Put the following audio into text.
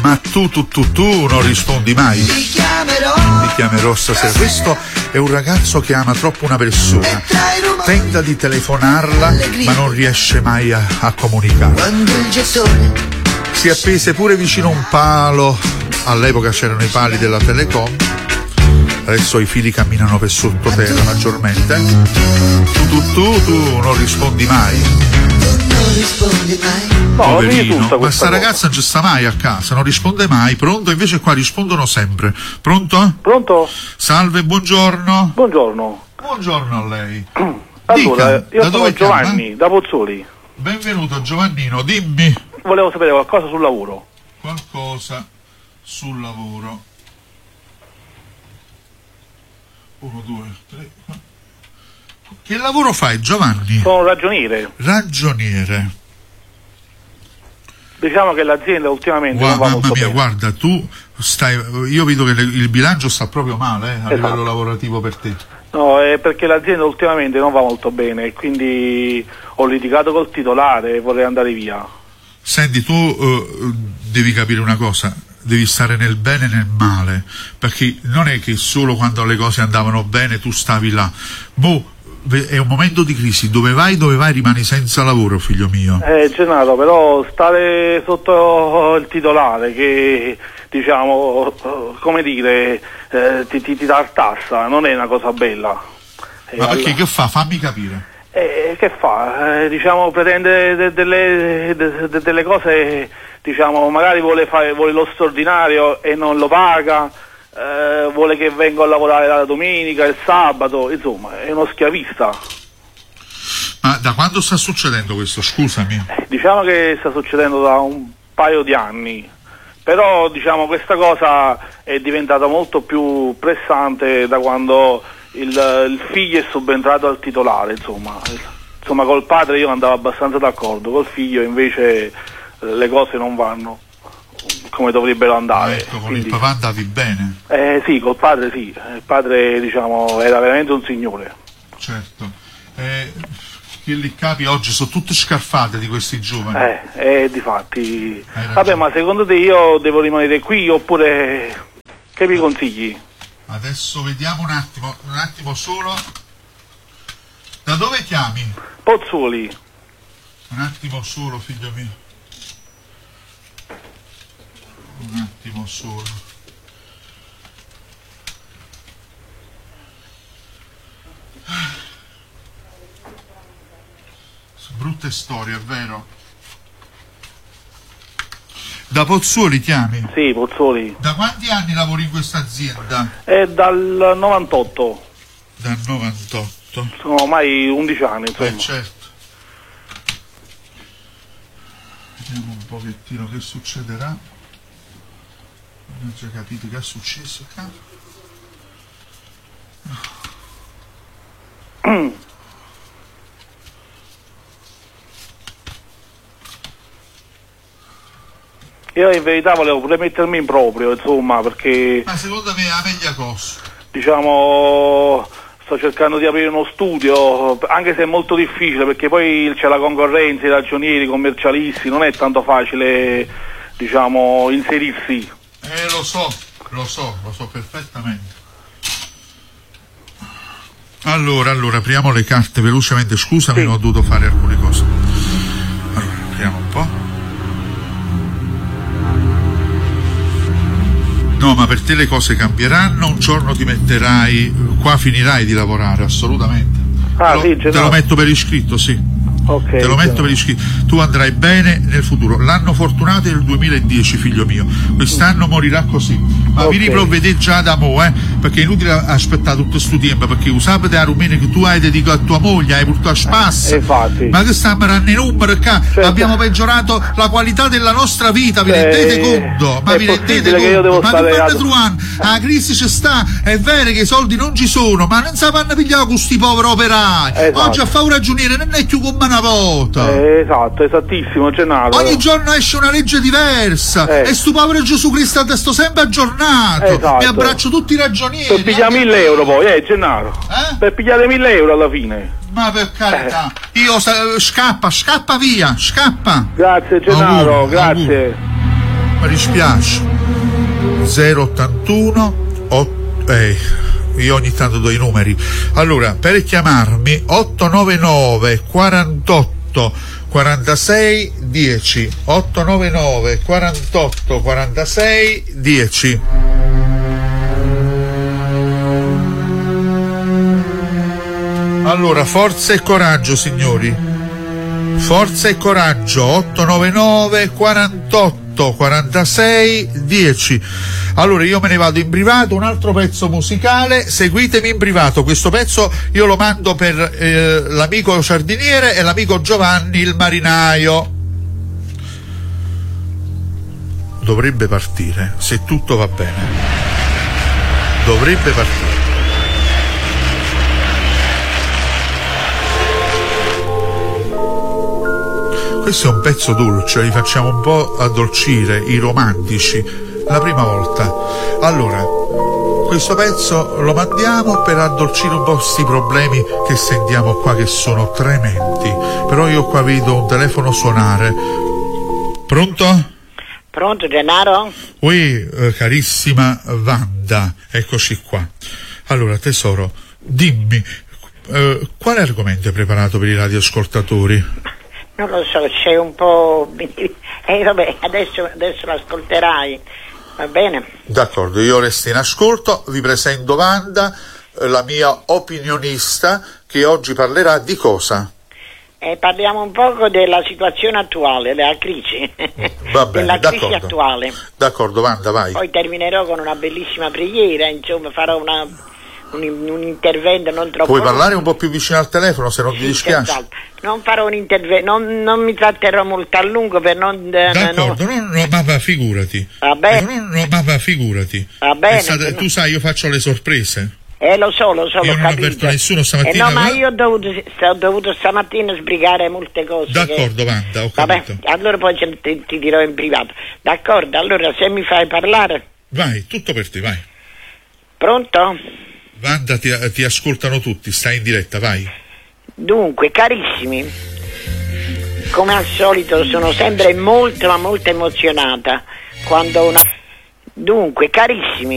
Ma tu non rispondi mai. Ti chiamerò stasera. Questo è un ragazzo che ama troppo una persona. Tenta di telefonarla, ma non riesce mai a comunicare. Si appese pure vicino a un palo. All'epoca c'erano i pali della Telecom. Adesso i fili camminano per sottoterra maggiormente. Tu non rispondi mai. Poverino, ma sta ragazza non ci sta mai a casa, non risponde mai. Pronto? Invece qua rispondono sempre. Pronto? Pronto? Salve, buongiorno. Buongiorno. Buongiorno a lei. Allora, Dica, io sono Giovanni, da Pozzuoli. Benvenuto Giovannino, dimmi. Volevo sapere qualcosa sul lavoro. Qualcosa sul lavoro. 1, 2, 3, 4. Che lavoro fai, Giovanni? Sono ragioniere. Ragioniere. Diciamo che l'azienda ultimamente non va molto bene. Guarda, tu stai. Io vedo che il bilancio sta proprio male a livello lavorativo per te. No, è perché l'azienda ultimamente non va molto bene e quindi ho litigato col titolare e vorrei andare via. Senti, tu devi capire una cosa. Devi stare nel bene e nel male, perché non è che solo quando le cose andavano bene tu stavi là. È un momento di crisi, dove vai rimani senza lavoro, figlio mio. Gennaro, però stare sotto il titolare che, diciamo, come dire, ti tartassa, non è una cosa bella. Ma perché che fa? Fammi capire. Che fa? Diciamo, pretende delle cose, diciamo, magari vuole lo straordinario e non lo paga, vuole che venga a lavorare la domenica, il sabato, insomma, è uno schiavista. Ma da quando sta succedendo questo, scusami? Diciamo che sta succedendo da un paio di anni, però diciamo questa cosa è diventata molto più pressante da quando il figlio è subentrato al titolare, insomma col padre io andavo abbastanza d'accordo, col figlio invece le cose non vanno come dovrebbero andare. Ecco, con il papà andavi bene? Sì, col padre sì, il padre diciamo era veramente un signore. Certo. Che li capi oggi sono tutte scarfate di questi giovani. Difatti. Vabbè, ma secondo te io devo rimanere qui oppure che mi consigli? Adesso vediamo un attimo solo. Da dove chiami? Pozzuoli. Un attimo solo, figlio mio. Un attimo solo. Brutte storie, è vero? Da Pozzuoli chiami? Sì, Pozzuoli. Da quanti anni lavori in questa azienda? Dal 98. Dal 98. Sono ormai 11 anni, insomma. Certo. Vediamo un pochettino che succederà. Non ho già capito che è successo, cazzo. Io in verità volevo pure mettermi in proprio, insomma, perché... Ma secondo me è la meglio cosa. Diciamo, sto cercando di aprire uno studio, anche se è molto difficile, perché poi c'è la concorrenza, i ragionieri, i commercialisti, non è tanto facile, diciamo, inserirsi. Lo so perfettamente. Allora, apriamo le carte velocemente, scusami, sì. Ho dovuto fare alcune cose. Allora, apriamo un po'. No, ma per te le cose cambieranno, un giorno ti metterai, qua finirai di lavorare, assolutamente. Te lo metto per iscritto, sì. Okay, te lo metto per iscritto. Tu andrai bene nel futuro. L'anno fortunato è il 2010, figlio mio. Quest'anno morirà così. Ma vi riprovvedete già da mo', perché è inutile aspettare tutto questo tempo, perché usate la rumena che tu hai dedicato a tua moglie, hai portato a spassa. Ma che stiamo dando i numeri qua? Certo. Abbiamo peggiorato la qualità della nostra vita, vi rendete conto? Ma vi rendete conto? Ma che fanno truan? La crisi ci sta, è vero che i soldi non ci sono, ma non sapranno pigliare questi poveri operai. Esatto. Oggi a fare un ragioniere non è più come una volta. Esatto, esattissimo, Gennaro. Ogni giorno esce una legge diversa e sto povero Gesù Cristo sto sempre aggiornato. Esatto. Mi abbraccio tutti i ragionieri. Per pigliare 1.000 euro poi, Gennaro. Per pigliare 1.000 euro alla fine. Ma per carità, io scappa via, scappa. Grazie Gennaro, grazie. mi dispiace. 081 io ogni tanto do i numeri. Allora, per chiamarmi 899 48 46 10 899 48 46 10. Allora, forza e coraggio, signori, forza e coraggio. 899 48 46 10. Allora io me ne vado in privato, un altro pezzo musicale, seguitemi in privato. Questo pezzo io lo mando per l'amico giardiniere e l'amico Giovanni il marinaio. Dovrebbe partire, se tutto va bene, dovrebbe partire. Questo è un pezzo dolce, li facciamo un po' addolcire, i romantici, la prima volta. Allora, questo pezzo lo mandiamo per addolcire un po' questi problemi che sentiamo qua, che sono tremendi. Però io qua vedo un telefono suonare. Pronto? Pronto, Gennaro? Ui, carissima Wanda, eccoci qua. Allora, tesoro, dimmi, quale argomento hai preparato per i radioascoltatori? Non lo so, c'è un po'... vabbè, adesso l'ascolterai, va bene? D'accordo, io resto in ascolto, vi presento Wanda, la mia opinionista, che oggi parlerà di cosa? Parliamo un poco della situazione attuale, della crisi. Va bene, della d'accordo. Crisi attuale. D'accordo, Wanda, vai. Poi terminerò con una bellissima preghiera, insomma, farò un intervento non troppo... Puoi parlare un po' più vicino al telefono, se non ti dispiace? Esatto. Non farò un intervento, non mi tratterò molto a lungo per non... D'accordo, no, ma figurati. Va bene. Ma figurati. Va bene. Tu sai, io faccio le sorprese. Lo so, io non avverto nessuno stamattina. No, ma io ho dovuto stamattina sbrigare molte cose. D'accordo, Wanda, ho capito. Vabbè, allora poi ti dirò in privato. D'accordo, allora se mi fai parlare... Vai, tutto per te, vai. Pronto? Wanda, ti ascoltano tutti, stai in diretta, vai. Dunque, carissimi, come al solito sono sempre molto, ma molto emozionata quando una... Dunque, carissimi,